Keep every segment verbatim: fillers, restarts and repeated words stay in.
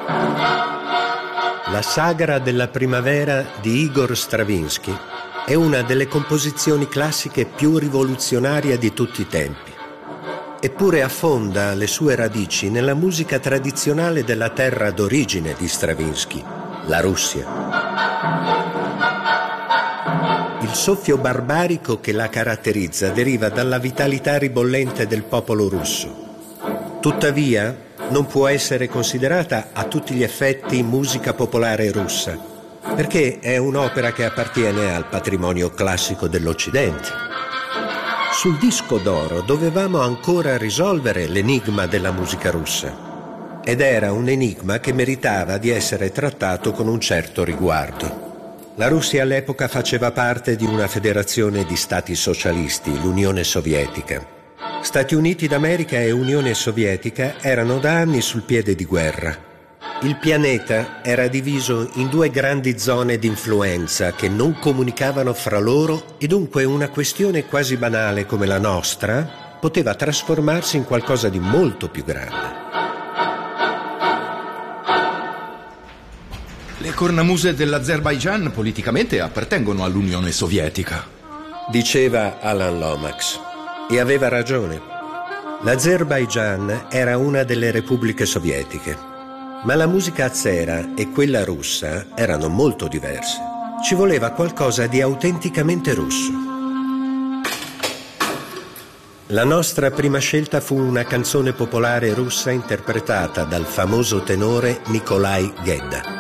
La sagra della primavera di Igor Stravinsky è una delle composizioni classiche più rivoluzionarie di tutti i tempi. Eppure affonda le sue radici nella musica tradizionale della terra d'origine di Stravinsky, la Russia. Il soffio barbarico che la caratterizza deriva dalla vitalità ribollente del popolo russo. Tuttavia, non può essere considerata a tutti gli effetti musica popolare russa, perché è un'opera che appartiene al patrimonio classico dell'Occidente. Sul disco d'oro dovevamo ancora risolvere l'enigma della musica russa, ed era un enigma che meritava di essere trattato con un certo riguardo. La Russia all'epoca faceva parte di una federazione di stati socialisti, l'Unione Sovietica. Stati Uniti d'America e Unione Sovietica erano da anni sul piede di guerra. Il pianeta era diviso in due grandi zone di influenza che non comunicavano fra loro e dunque una questione quasi banale come la nostra poteva trasformarsi in qualcosa di molto più grande. Le cornamuse dell'Azerbaigian politicamente appartengono all'Unione Sovietica, diceva Alan Lomax. E aveva ragione. L'Azerbaigian era una delle repubbliche sovietiche, ma la musica azera e quella russa erano molto diverse. Ci voleva qualcosa di autenticamente russo. La nostra prima scelta fu una canzone popolare russa interpretata dal famoso tenore Nikolai Gedda.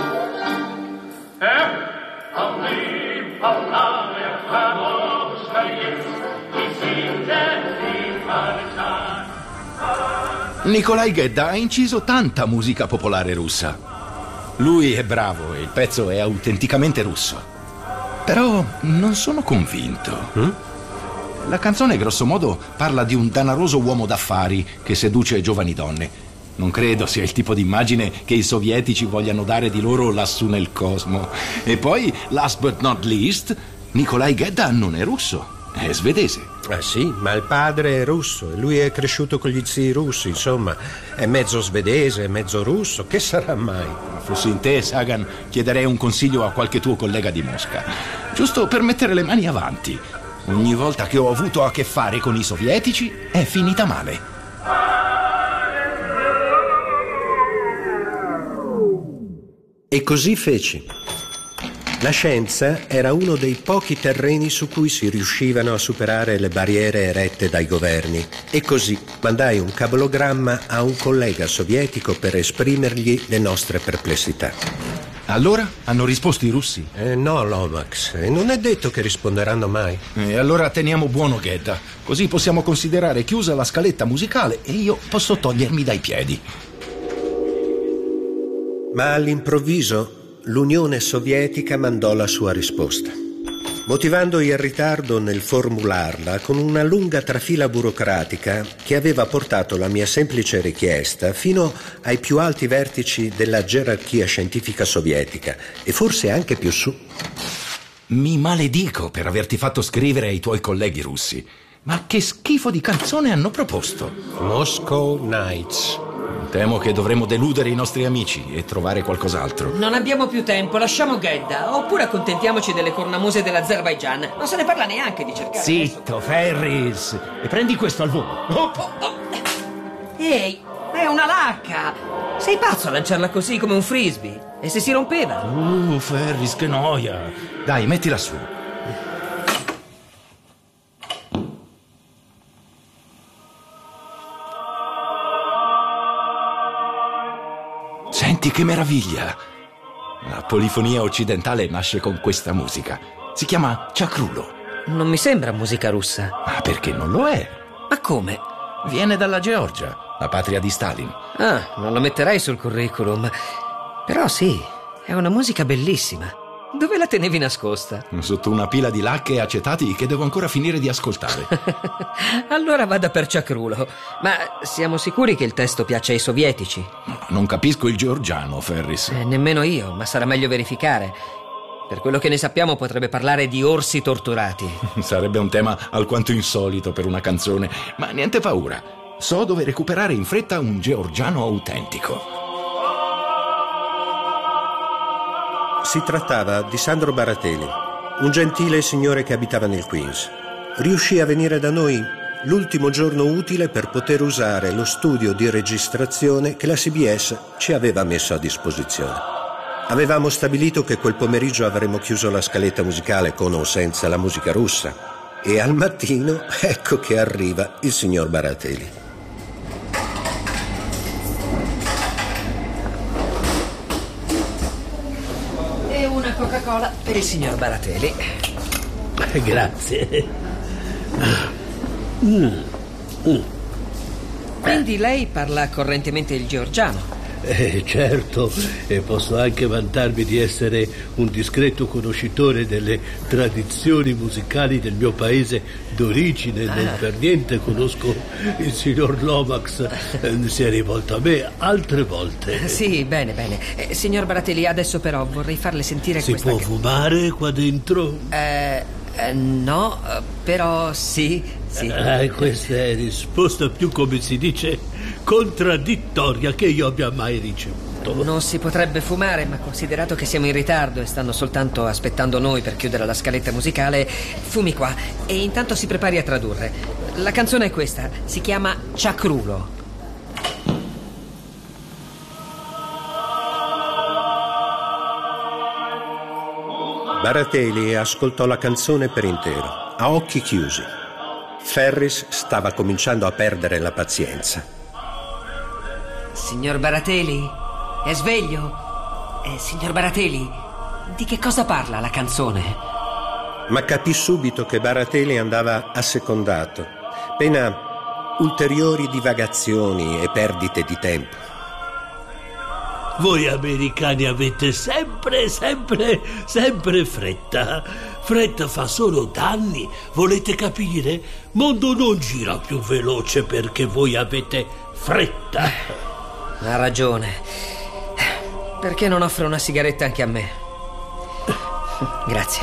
Nikolai Gedda ha inciso tanta musica popolare russa. Lui è bravo e il pezzo è autenticamente russo. Però non sono convinto. Mm? La canzone grosso modo parla di un danaroso uomo d'affari che seduce giovani donne. Non credo sia il tipo di immagine che i sovietici vogliano dare di loro lassù nel cosmo. E poi, last but not least, Nikolai Gedda non è russo. È svedese. Ah sì, ma il padre è russo e lui è cresciuto con gli zii russi, insomma, è mezzo svedese, mezzo russo, che sarà mai? Fossi in te, Sagan, chiederei un consiglio a qualche tuo collega di Mosca, giusto per mettere le mani avanti. Ogni volta che ho avuto a che fare con i sovietici è finita male. E così feci. La scienza era uno dei pochi terreni su cui si riuscivano a superare le barriere erette dai governi e così mandai un cablogramma a un collega sovietico per esprimergli le nostre perplessità. Allora? Hanno risposto i russi? Eh, no, Lomax, e non è detto che risponderanno mai. E allora teniamo buono Gedda, così possiamo considerare chiusa la scaletta musicale e io posso togliermi dai piedi. Ma all'improvviso l'Unione Sovietica mandò la sua risposta, motivando il ritardo nel formularla con una lunga trafila burocratica che aveva portato la mia semplice richiesta fino ai più alti vertici della gerarchia scientifica sovietica e forse anche più su. Mi maledico per averti fatto scrivere ai tuoi colleghi russi. Ma che schifo di canzone hanno proposto? Moscow Nights. Temo che dovremo deludere i nostri amici e trovare qualcos'altro. Non abbiamo più tempo, lasciamo Gedda. Oppure accontentiamoci delle cornamuse dell'Azerbaigian. Non se ne parla neanche di cercare. Zitto, Ferris. E prendi questo al volo. Oh, oh, oh. Ehi, è una lacca. Sei pazzo a lanciarla così come un frisbee? E se si rompeva? Uh, Ferris, che noia. Dai, mettila su. Senti che meraviglia! La polifonia occidentale nasce con questa musica. Si chiama Chakrulo. Non mi sembra musica russa. Ma perché non lo è? Ma come? Viene dalla Georgia, la patria di Stalin. Ah, non lo metterei sul curriculum. Però sì, è una musica bellissima. Dove la tenevi nascosta? Sotto una pila di lacche e acetati che devo ancora finire di ascoltare. Allora vada per Chakrulo. Ma siamo sicuri che il testo piace ai sovietici? No, non capisco il georgiano, Ferris. Eh, nemmeno io, ma sarà meglio verificare. Per quello che ne sappiamo potrebbe parlare di orsi torturati. Sarebbe un tema alquanto insolito per una canzone, ma niente paura. So dove recuperare in fretta un georgiano autentico. Si trattava di Sandro Baratelli, un gentile signore che abitava nel Queens. Riuscì a venire da noi l'ultimo giorno utile per poter usare lo studio di registrazione che la C B S ci aveva messo a disposizione. Avevamo stabilito che quel pomeriggio avremmo chiuso la scaletta musicale con o senza la musica russa e al mattino ecco che arriva il signor Baratelli. E una Coca-Cola per il signor Baratelli. Grazie. Mm. Mm. Quindi lei parla correntemente il georgiano? Eh, certo, e posso anche vantarmi di essere un discreto conoscitore delle tradizioni musicali del mio paese d'origine. Ah. Non per niente conosco il signor Lomax, eh, si è rivolto a me altre volte. Sì, bene, bene. Eh, signor Baratelli, adesso però vorrei farle sentire si questa... Si può fumare qua dentro? Eh... Eh, no, però sì, sì. Eh, questa è risposta più, come si dice, contraddittoria che io abbia mai ricevuto. Non si potrebbe fumare, ma considerato che siamo in ritardo e stanno soltanto aspettando noi per chiudere la scaletta musicale, fumi qua e intanto si prepari a tradurre. La canzone è questa, si chiama Ciacrulo. Baratelli ascoltò la canzone per intero, a occhi chiusi. Ferris stava cominciando a perdere la pazienza. Signor Baratelli, è sveglio? Eh, signor Baratelli, di che cosa parla la canzone? Ma capì subito che Baratelli andava assecondato, pena ulteriori divagazioni e perdite di tempo. Voi americani avete sempre, sempre, sempre fretta. Fretta fa solo danni, volete capire? Mondo non gira più veloce perché voi avete fretta. Ha ragione. Perché non offre una sigaretta anche a me? Grazie.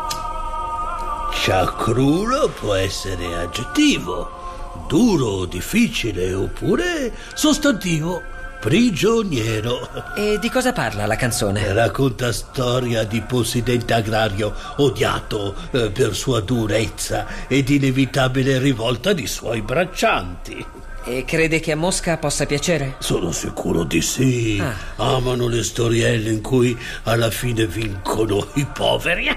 Ciacrulo può essere aggettivo, duro, difficile, oppure sostantivo. Prigioniero. E di cosa parla la canzone? Racconta storia di possidente agrario odiato eh, per sua durezza ed inevitabile rivolta di suoi braccianti. E crede che a Mosca possa piacere? Sono sicuro di sì. Ah. Amano le storielle in cui alla fine vincono i poveri.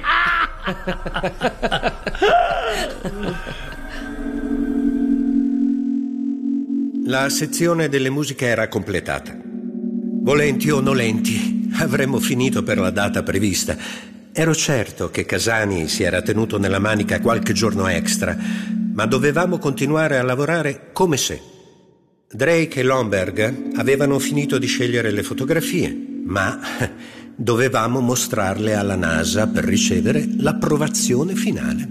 La sezione delle musiche era completata. Volenti o nolenti, avremmo finito per la data prevista. Ero certo che Casani si era tenuto nella manica qualche giorno extra, ma dovevamo continuare a lavorare come se. Drake e Lomberg avevano finito di scegliere le fotografie, ma dovevamo mostrarle alla NASA per ricevere l'approvazione finale.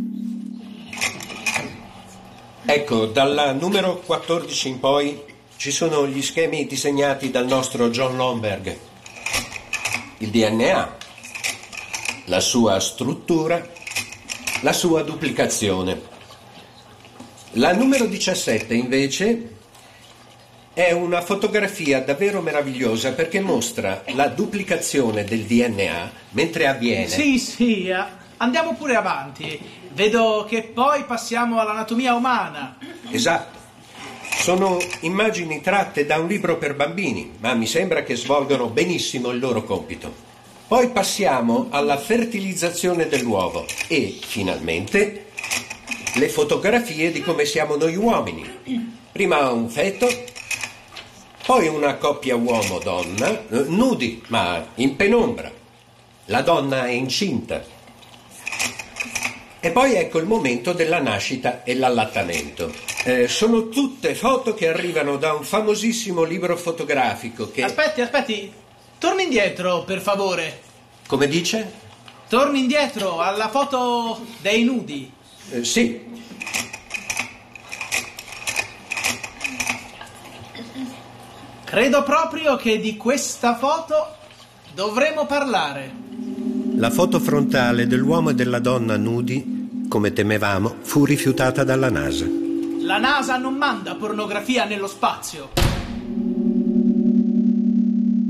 Ecco, dalla numero quattordici in poi ci sono gli schemi disegnati dal nostro John Lomberg. Il D N A, la sua struttura, la sua duplicazione. La numero diciassette, invece, è una fotografia davvero meravigliosa perché mostra la duplicazione del D N A mentre avviene. Sì, sì, andiamo pure avanti. Vedo che poi passiamo all'anatomia umana. Esatto. Sono immagini tratte da un libro per bambini, ma mi sembra che svolgano benissimo il loro compito. Poi passiamo alla fertilizzazione dell'uovo e, finalmente, le fotografie di come siamo noi uomini. Prima un feto, poi una coppia uomo-donna, nudi, ma in penombra. La donna è incinta. E poi ecco il momento della nascita e l'allattamento. Eh, sono tutte foto che arrivano da un famosissimo libro fotografico che... Aspetti, aspetti. Torni indietro, per favore. Come dice? Torni indietro alla foto dei nudi. Eh, sì. Credo proprio che di questa foto dovremo parlare. La foto frontale dell'uomo e della donna nudi, come temevamo, fu rifiutata dalla NASA. La NASA non manda pornografia nello spazio.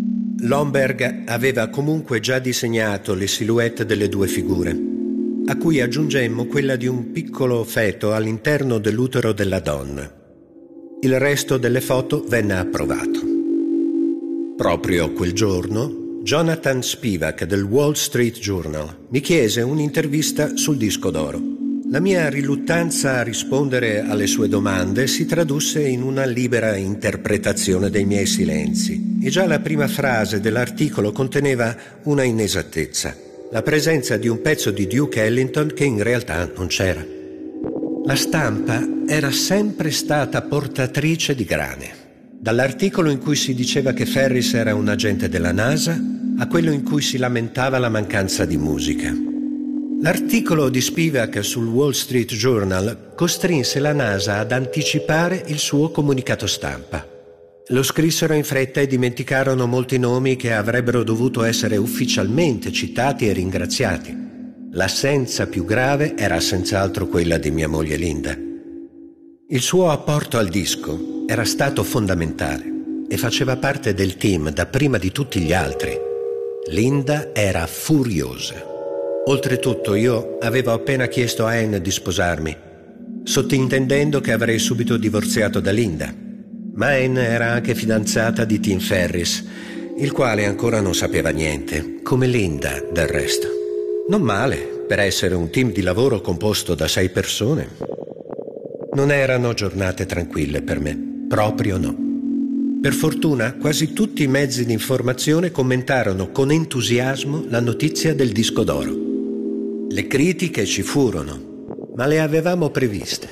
Lomberg aveva comunque già disegnato le silhouette delle due figure, a cui aggiungemmo quella di un piccolo feto all'interno dell'utero della donna. Il resto delle foto venne approvato. Proprio quel giorno, Jonathan Spivak del Wall Street Journal mi chiese un'intervista sul disco d'oro. La mia riluttanza a rispondere alle sue domande si tradusse in una libera interpretazione dei miei silenzi, e già la prima frase dell'articolo conteneva una inesattezza: la presenza di un pezzo di Duke Ellington che in realtà non c'era. La stampa era sempre stata portatrice di grane. Dall'articolo in cui si diceva che Ferris era un agente della NASA a quello in cui si lamentava la mancanza di musica. L'articolo di Spivak sul Wall Street Journal costrinse la NASA ad anticipare il suo comunicato stampa. Lo scrissero in fretta e dimenticarono molti nomi che avrebbero dovuto essere ufficialmente citati e ringraziati. L'assenza più grave era senz'altro quella di mia moglie Linda. Il suo apporto al disco era stato fondamentale e faceva parte del team da prima di tutti gli altri. Linda era furiosa. Oltretutto io avevo appena chiesto a Anne di sposarmi, sottintendendo che avrei subito divorziato da Linda. Ma Anne era anche fidanzata di Tim Ferris, il quale ancora non sapeva niente, come Linda del resto. Non male per essere un team di lavoro composto da sei persone. Non erano giornate tranquille per me, proprio no. Per fortuna quasi tutti i mezzi di informazione commentarono con entusiasmo la notizia del disco d'oro. Le critiche ci furono, ma le avevamo previste.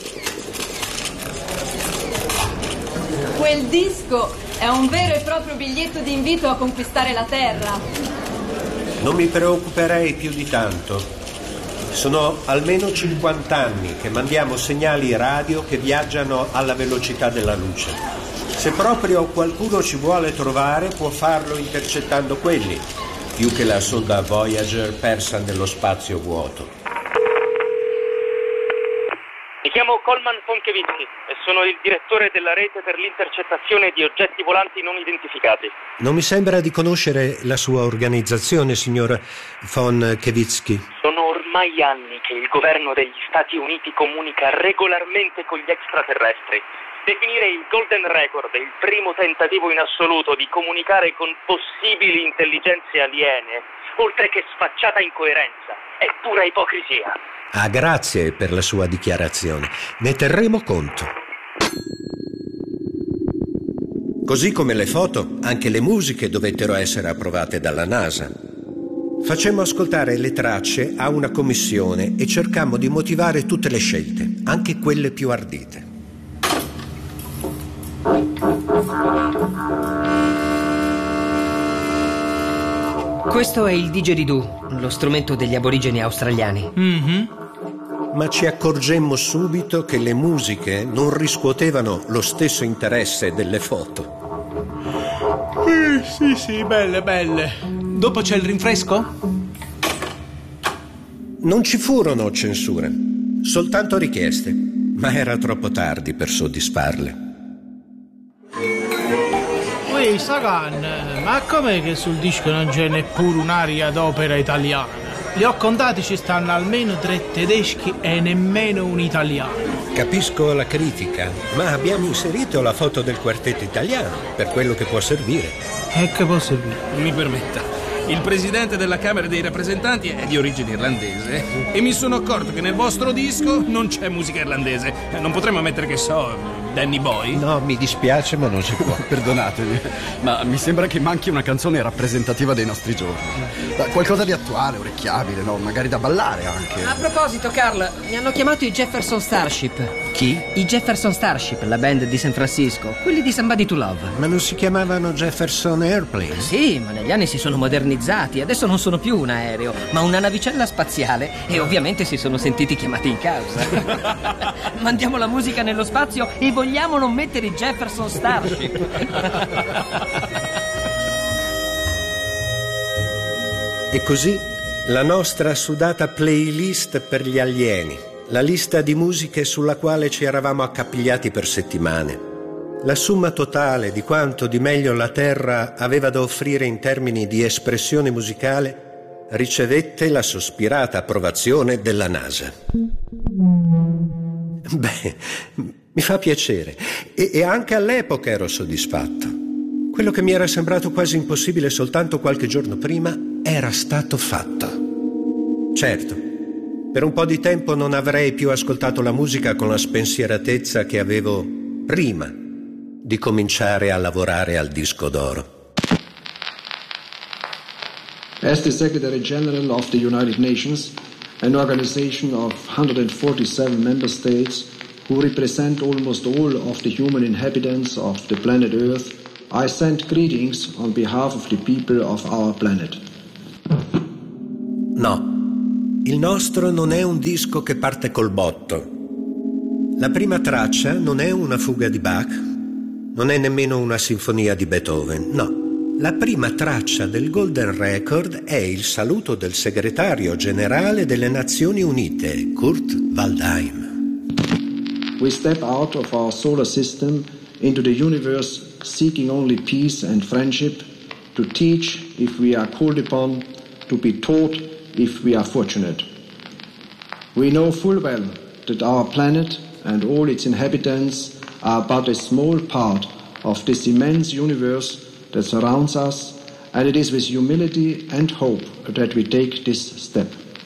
Quel disco è un vero e proprio biglietto di invito a conquistare la Terra. Non mi preoccuperei più di tanto. Sono almeno cinquanta anni che mandiamo segnali radio che viaggiano alla velocità della luce. Se proprio qualcuno ci vuole trovare, può farlo intercettando quelli, più che la sonda Voyager persa nello spazio vuoto. Mi chiamo Coleman Fonkevitsky e sono il direttore della rete per l'intercettazione di oggetti volanti non identificati. Non mi sembra di conoscere la sua organizzazione, signor Fonkevitsky. Sono ormai anni che il governo degli Stati Uniti comunica regolarmente con gli extraterrestri. Definire il Golden Record il primo tentativo in assoluto di comunicare con possibili intelligenze aliene, oltre che sfacciata incoerenza, è pura ipocrisia. Ah, grazie per la sua dichiarazione. Ne terremo conto. Così come le foto, anche le musiche dovettero essere approvate dalla NASA. Facemmo ascoltare le tracce a una commissione e cercammo di motivare tutte le scelte, anche quelle più ardite. Questo è il didgeridoo, lo strumento degli aborigeni australiani. Mm-hmm. Ma ci accorgemmo subito che le musiche non riscuotevano lo stesso interesse delle foto. Eh, sì, sì, belle, belle. Dopo c'è il rinfresco? Non ci furono censure, soltanto richieste, ma era troppo tardi per soddisfarle. Ehi, Sagan, ma com'è che sul disco non c'è neppure un'aria d'opera italiana? Li ho contati, ci stanno almeno tre tedeschi e nemmeno un italiano. Capisco la critica, ma abbiamo inserito la foto del quartetto italiano, per quello che può servire. E che può servire? Mi permetta, il presidente della Camera dei rappresentanti è di origine irlandese e mi sono accorto che nel vostro disco non c'è musica irlandese. Non potremmo mettere, che so, Danny Boy? No, mi dispiace, ma non si può. Perdonatemi, ma mi sembra che manchi una canzone rappresentativa dei nostri giorni. Qualcosa di attuale, orecchiabile, no? Magari da ballare anche. A proposito, Carl, mi hanno chiamato i Jefferson Starship. Chi? I Jefferson Starship, la band di San Francisco, quelli di Somebody to Love. Ma non si chiamavano Jefferson Airplane? Sì, ma negli anni si sono modernizzati. Adesso non sono più un aereo, ma una navicella spaziale. E ovviamente si sono sentiti chiamati in causa. Mandiamo la musica nello spazio e vogliamo non mettere i Jefferson Starship. E così la nostra sudata playlist per gli alieni, la lista di musiche sulla quale ci eravamo accapigliati per settimane, La somma totale di quanto di meglio la Terra aveva da offrire in termini di espressione musicale ricevette la sospirata approvazione della NASA. Beh, mi fa piacere. E, e anche all'epoca ero soddisfatto. Quello che mi era sembrato quasi impossibile soltanto qualche giorno prima era stato fatto. Certo, per un po' di tempo non avrei più ascoltato la musica con la spensieratezza che avevo prima di cominciare a lavorare al disco d'oro. As the Secretary General of the United Nations, an organization of one hundred forty-seven member states who represent almost all of the human inhabitants of the planet Earth, I send greetings on behalf of the people of our planet. No, il nostro non è un disco che parte col botto. La prima traccia non è una fuga di Bach, non è nemmeno una sinfonia di Beethoven, no. La prima traccia del Golden Record è il saluto del segretario generale delle Nazioni Unite, Kurt Waldheim. We step out of our solar system into the universe seeking only peace and friendship, to teach if we are called upon, to be taught if we are fortunate. We know full well that our planet and all its inhabitants are but a small part of this immense universe that surrounds us, and it is with humility and hope that we take this step.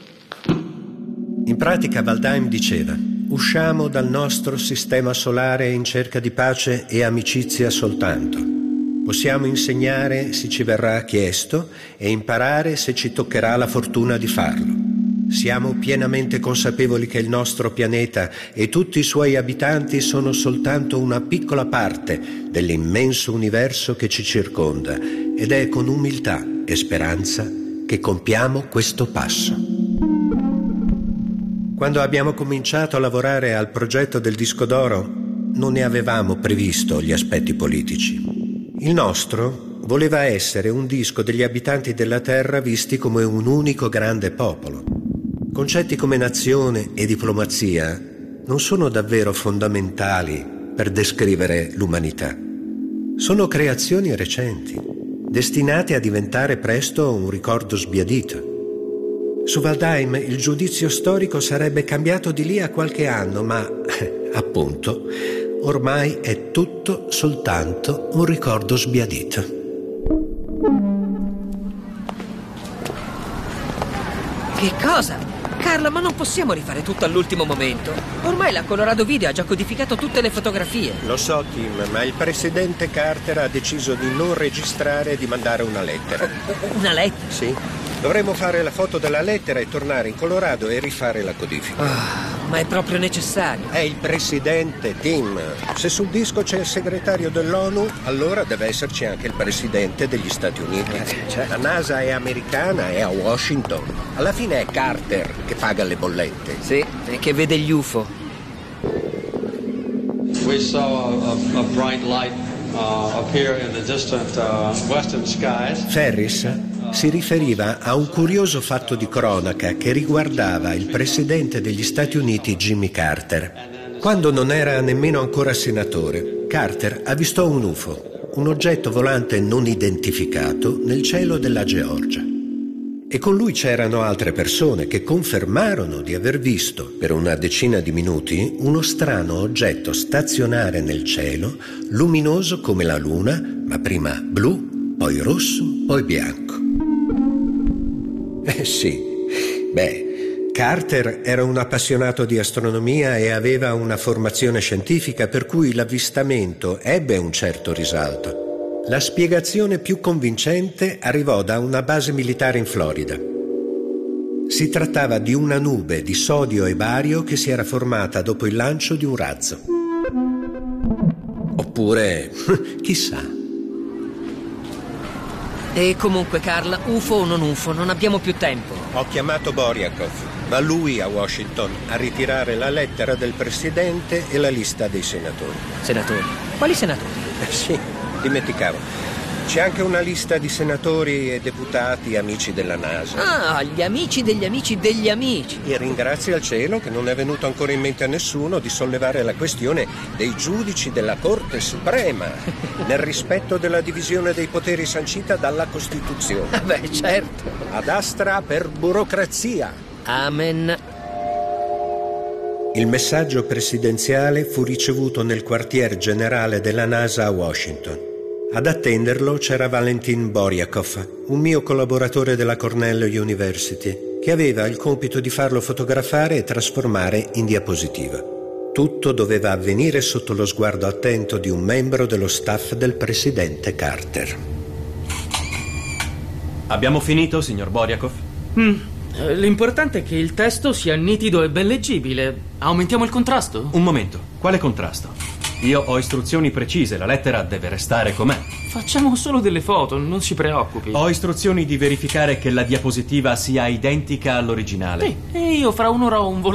In pratica Waldheim diceva: usciamo dal nostro sistema solare in cerca di pace e amicizia soltanto. Possiamo insegnare se ci verrà chiesto e imparare se ci toccherà la fortuna di farlo. Siamo pienamente consapevoli che il nostro pianeta e tutti i suoi abitanti sono soltanto una piccola parte dell'immenso universo che ci circonda, ed è con umiltà e speranza che compiamo questo passo. Quando abbiamo cominciato a lavorare al progetto del disco d'oro, non ne avevamo previsto gli aspetti politici. Il nostro voleva essere un disco degli abitanti della Terra visti come un unico grande popolo. Concetti come nazione e diplomazia non sono davvero fondamentali per descrivere l'umanità. Sono creazioni recenti, destinate a diventare presto un ricordo sbiadito. Su Waldheim il giudizio storico sarebbe cambiato di lì a qualche anno, ma, appunto, ormai è tutto soltanto un ricordo sbiadito. Che cosa? Carla, ma non possiamo rifare tutto all'ultimo momento. Ormai la Colorado Video ha già codificato tutte le fotografie. Lo so, Tim, ma il presidente Carter ha deciso di non registrare e di mandare una lettera. Una lettera? Sì. Dovremmo fare la foto della lettera e tornare in Colorado e rifare la codifica. Oh, ma è proprio necessario. È il presidente, Tim. Se sul disco c'è il segretario dell'ONU, allora deve esserci anche il presidente degli Stati Uniti. Eh, certo. La NASA è americana, è a Washington. Alla fine è Carter che paga le bollette. Sì, e che vede gli U F O. We saw a, a, a bright light uh, appear in the distant uh, western skies. Ferris si riferiva a un curioso fatto di cronaca che riguardava il presidente degli Stati Uniti Jimmy Carter. Quando non era nemmeno ancora senatore, Carter avvistò un U F O, un oggetto volante non identificato nel cielo della Georgia. E con lui c'erano altre persone che confermarono di aver visto, per una decina di minuti, uno strano oggetto stazionare nel cielo, luminoso come la luna, ma prima blu, poi rosso, poi bianco. Eh sì, beh, Carter era un appassionato di astronomia e aveva una formazione scientifica per cui l'avvistamento ebbe un certo risalto. La spiegazione più convincente arrivò da una base militare in Florida. Si trattava di una nube di sodio e bario che si era formata dopo il lancio di un razzo. Oppure, chissà. E comunque, Carla, U F O o non U F O, non abbiamo più tempo. Ho chiamato Boryakov, va lui a Washington a ritirare la lettera del presidente e la lista dei senatori. Senatori? Quali senatori? Eh sì, dimenticavo. C'è anche una lista di senatori e deputati amici della NASA. Ah, gli amici degli amici degli amici. E ringrazia il cielo che non è venuto ancora in mente a nessuno di sollevare la questione dei giudici della Corte Suprema, nel rispetto della divisione dei poteri sancita dalla Costituzione. Beh, certo. Ad astra per burocrazia. Amen. Il messaggio presidenziale fu ricevuto nel quartier generale della NASA a Washington. Ad attenderlo c'era Valentin Boryakov, un mio collaboratore della Cornell University, che aveva il compito di farlo fotografare e trasformare in diapositiva. Tutto doveva avvenire sotto lo sguardo attento di un membro dello staff del presidente Carter. Abbiamo finito, signor Boryakov? Mm. L'importante è che il testo sia nitido e ben leggibile. Aumentiamo il contrasto? Un momento, quale contrasto? Io ho istruzioni precise, la lettera deve restare com'è. Facciamo solo delle foto, non si preoccupi. Ho istruzioni di verificare che la diapositiva sia identica all'originale. Sì, e io fra un'ora ho un volume